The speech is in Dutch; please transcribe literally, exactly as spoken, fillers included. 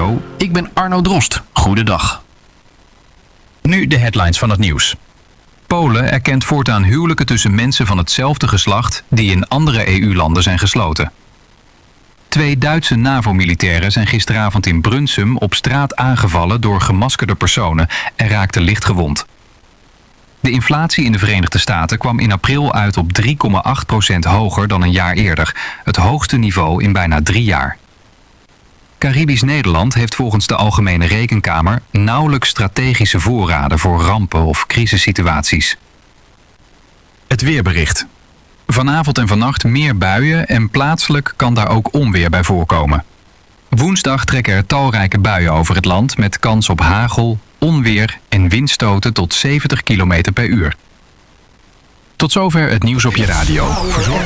Radio. Ik ben Arno Drost. Goedendag. Nu de headlines van het nieuws. Polen erkent voortaan huwelijken tussen mensen van hetzelfde geslacht die in andere E U-landen zijn gesloten. Twee Duitse NAVO-militairen zijn gisteravond in Brunsum op straat aangevallen door gemaskerde personen en raakten licht gewond. De inflatie in de Verenigde Staten kwam in april uit op drie komma acht procent hoger dan een jaar eerder, het hoogste niveau in bijna drie jaar. Caribisch Nederland heeft volgens de Algemene Rekenkamer nauwelijks strategische voorraden voor rampen of crisissituaties. Het weerbericht. Vanavond en vannacht meer buien en plaatselijk kan daar ook onweer bij voorkomen. Woensdag trekken er talrijke buien over het land met kans op hagel, onweer en windstoten tot zeventig kilometer per uur. Tot zover het nieuws op je radio.